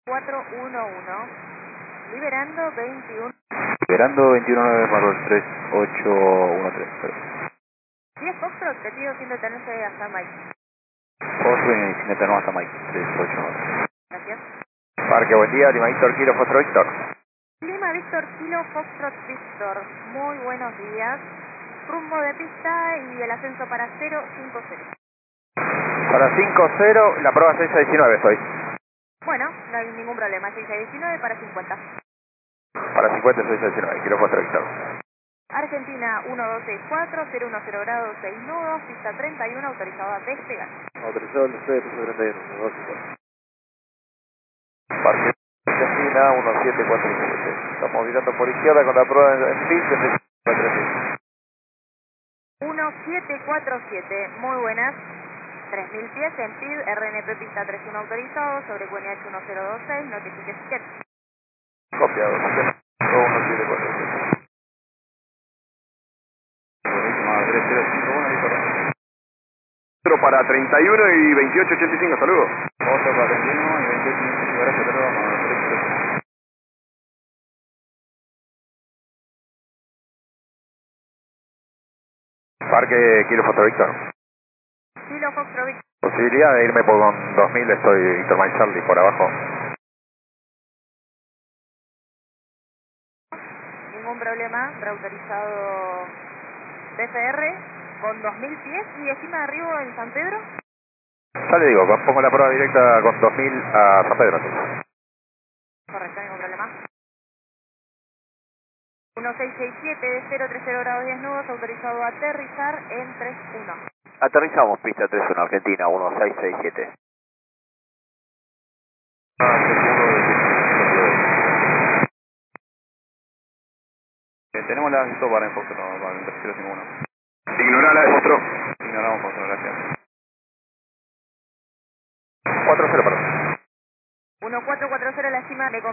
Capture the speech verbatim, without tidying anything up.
cuatro uno uno, liberando veintiuno. Liberando veintiuno nueve, Marvel tres ocho uno tres. diez Foxtrot, te pido sin detenerse hasta Mike. Oswin, sin detenernos hasta Mike tres ocho uno tres. Gracias. Parque, buen día, Lima Víctor, Kilo, Fostro Víctor. Lima Víctor, Kilo Foxtrot Víctor. Muy buenos días. Rumbo de pista y el ascenso para cero cinco cero. Para cinco cero, la prueba seis a diecinueve estoy. Bueno, no hay ningún problema. seis a diecinueve para cincuenta. Para cincuenta, seis a diecinueve, Kilo, Fostro Víctor. Argentina uno dos seis cuatro, cero uno cero grados, seis nudos, pista treinta y uno, autorizado a despegar. Autorizado el despegue, piso treinta y uno, dos y cuatro. Parque Argentina uno siete cuatro siete. Estamos virando por izquierda con la prueba en pit desde tres mil. uno siete cuatro siete, muy buenas. tres mil pies en P I D, R N P pista treinta y uno autorizado, sobre Q N H uno cero dos seis, notification. Copiado, uno siete cuatro siete. Buenísima, tres cero cinco uno, listo. Otro para treinta y uno y veintiocho ochenta y cinco, saludos. Otro para treinta y uno y veintiocho ochenta y cinco, gracias, saludos. Parque Kilo Foto Víctor. Kilo Foxtrot Víctor. Posibilidad de irme por con dos mil, estoy Víctor Mike Charlie por abajo. Ningún problema, reautorizado P C R con dos mil pies y encima de arriba en San Pedro. Ya le digo, pongo la prueba directa con dos mil a San Pedro. Correcto, ningún problema. uno seis seis siete, cero tres cero grados diez nudos, autorizado a aterrizar en tres uno. Aterrizamos pista tres uno, Argentina, uno seis seis siete. Eh, tenemos la aviso para enfoque, no, para el tres cero cinco uno. Ignora la de Fostro. Ignoramos Fostro, gracias. cuatro cero, perdón. uno cuatro cuatro cero, la estima de